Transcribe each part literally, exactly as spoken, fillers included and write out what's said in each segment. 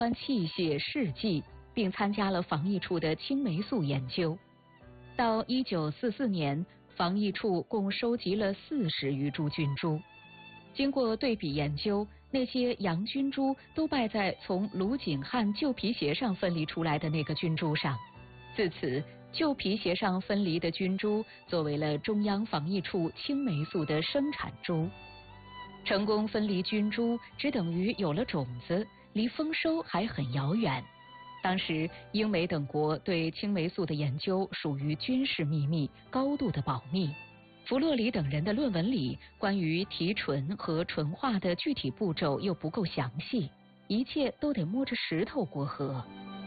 关器械试剂，并参加了防疫处的青霉素研究。到一九四四年，防疫处共收集了四十余株菌株。经过对比研究，那些阳菌株都败在从卢景汉旧皮鞋上分离出来的那个菌株上。自此，旧皮鞋上分离的菌株作为了中央防疫处青霉素的生产株。成功分离菌株，只等于有了种子，离丰收还很遥远。当时，英美等国对青霉素的研究属于军事秘密，高度的保密。弗洛里等人的论文里关于提纯和纯化的具体步骤又不够详细，一切都得摸着石头过河。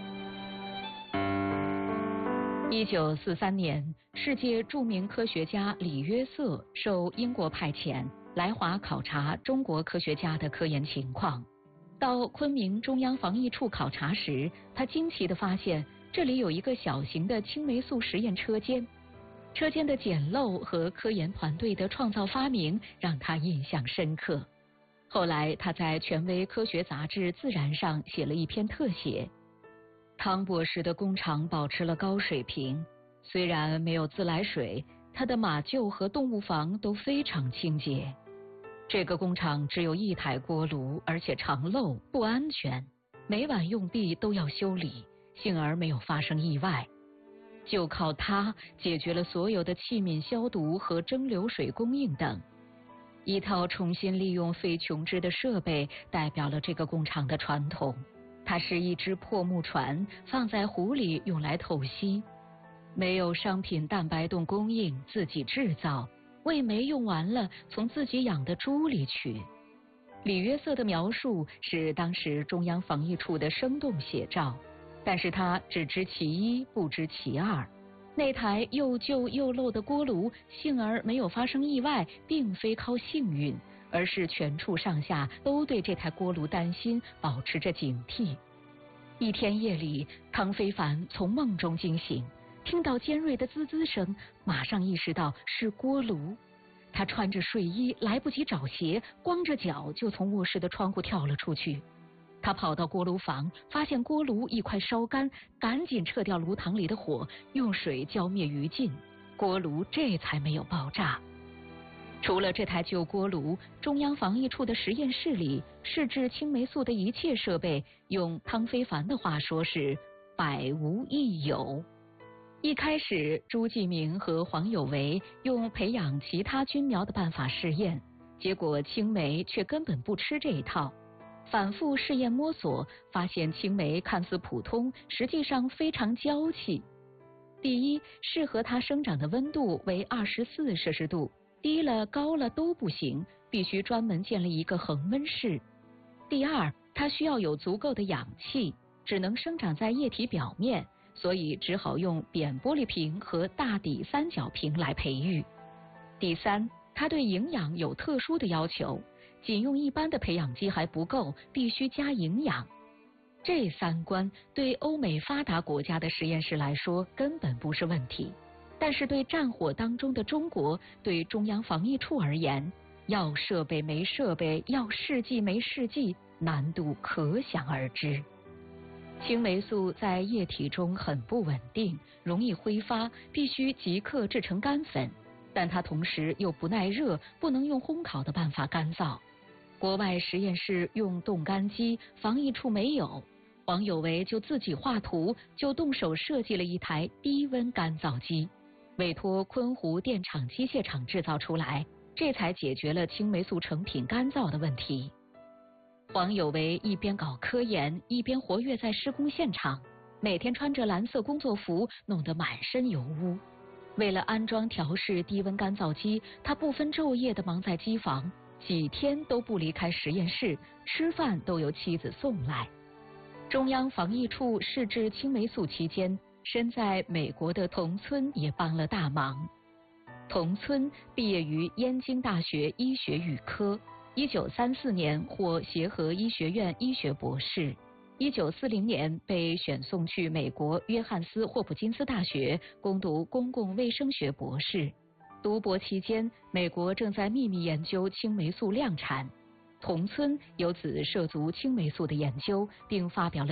一九四三年，世界著名科学家李约瑟受英国派遣来华考察中国科学家的科研情况。到昆明中央防疫处考察时，他惊奇地发现这里有一个小型的青霉素实验车间。车间的简陋和科研团队的创造发明让他印象深刻。后来他在权威科学杂志《自然》上写了一篇特写。汤博士的工厂保持了高水平，虽然没有自来水，他的马厩和动物房都非常清洁。这个工厂只有一台锅炉，而且常漏，不安全，每晚用地都要修理，幸而没有发生意外。就靠它解决了所有的器皿消毒和蒸馏水供应等。一套重新利用废琼脂的设备代表了这个工厂的传统。它是一只破木船，放在湖里用来透析。没有商品蛋白冻供应，自己制造，喂煤用完了，从自己养的猪里取。李约瑟的描述是当时中央防疫处的生动写照。但是他只知其一，不知其二。那台又旧又漏的锅炉幸而没有发生意外，并非靠幸运，而是全处上下都对这台锅炉担心，保持着警惕。一天夜里，汤非凡从梦中惊醒，听到尖锐的滋滋声，马上意识到是锅炉。他穿着睡衣，来不及找鞋，光着脚就从卧室的窗户跳了出去。他跑到锅炉房，发现锅炉一块烧干，赶紧撤掉炉膛里的火，用水浇灭余烬，锅炉这才没有爆炸。除了这台旧锅炉，中央防疫处的实验室里试制青霉素的一切设备，用汤非凡的话说是百无一有。一开始，朱继明和黄有为用培养其他菌苗的办法试验，结果青霉却根本不吃这一套。反复试验摸索，发现青霉看似普通，实际上非常娇气。第一，适合它生长的温度为二十四摄氏度，低了高了都不行，必须专门建立一个恒温室。第二，它需要有足够的氧气，只能生长在液体表面，所以只好用扁玻璃瓶和大底三角瓶来培育。第三，它对营养有特殊的要求，仅用一般的培养基还不够，必须加营养。这三关对欧美发达国家的实验室来说根本不是问题，但是对战火当中的中国，对中央防疫处而言，要设备没设备，要试剂没试剂，难度可想而知。青霉素在液体中很不稳定，容易挥发，必须即刻制成干粉。但它同时又不耐热，不能用烘烤的办法干燥。国外实验室用冻干机，防疫处没有。黄有为就自己画图，就动手设计了一台低温干燥机，委托昆湖电厂机械厂制造出来，这才解决了青霉素成品干燥的问题。黄有为一边搞科研，一边活跃在施工现场，每天穿着蓝色工作服，弄得满身油污。为了安装调试低温干燥机，他不分昼夜地忙在机房，几天都不离开实验室，吃饭都由妻子送来。中央防疫处试制青霉素期间，身在美国的童村也帮了大忙。童村毕业于燕京大学医学与科，一九三四年获协和医学院医学博士。一九四零年被选送去美国约翰斯霍普金斯大学攻读公共卫生学博士。读博期间，美国正在秘密研究青霉素量产，童村由此涉足青霉素的研究，并发表了